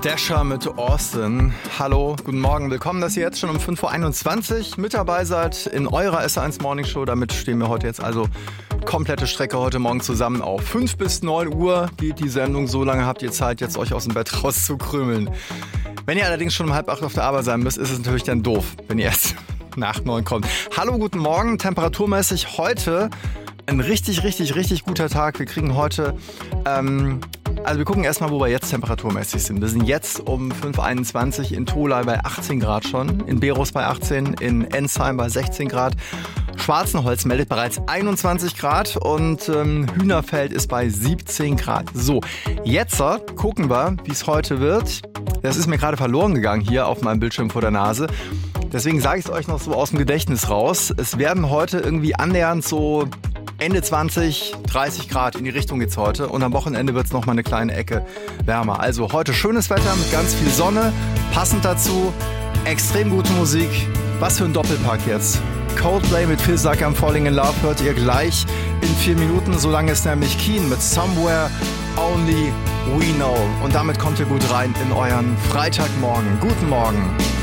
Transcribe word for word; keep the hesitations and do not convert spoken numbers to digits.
Dasher mit Austin. Hallo, guten Morgen, willkommen, dass ihr jetzt schon um fünf Uhr einundzwanzig mit dabei seid in eurer S eins Morning Show. Damit stehen wir heute jetzt also komplette Strecke heute Morgen zusammen auf. fünf bis neun Uhr geht die Sendung, so lange habt ihr Zeit, jetzt euch aus dem Bett rauszukrümeln. Wenn ihr allerdings schon um halb acht auf der Arbeit sein müsst, ist es natürlich dann doof, wenn ihr erst nach neun kommt. Hallo, guten Morgen, temperaturmäßig heute ein richtig, richtig, richtig guter Tag. Wir kriegen heute... Ähm, Also wir gucken erstmal, wo wir jetzt temperaturmäßig sind. Wir sind jetzt um fünf Uhr einundzwanzig in Tholey bei achtzehn Grad schon, in Berus bei achtzehn, in Ensheim bei sechzehn Grad. Schwarzenholz meldet bereits einundzwanzig Grad und ähm, Hühnerfeld ist bei siebzehn Grad. So, jetzt gucken wir, wie es heute wird. Das ist mir gerade verloren gegangen hier auf meinem Bildschirm vor der Nase. Deswegen sage ich es euch noch so aus dem Gedächtnis raus. Es werden heute irgendwie annähernd so Ende zwanzig, dreißig Grad, in die Richtung geht's heute. Und am Wochenende wird's noch mal eine kleine Ecke wärmer. Also heute schönes Wetter mit ganz viel Sonne. Passend dazu extrem gute Musik. Was für ein Doppelpack jetzt. Coldplay mit Feels Like I'm Falling in Love hört ihr gleich in vier Minuten. So lange ist nämlich Keen mit Somewhere Only We Know. Und damit kommt ihr gut rein in euren Freitagmorgen. Guten Morgen.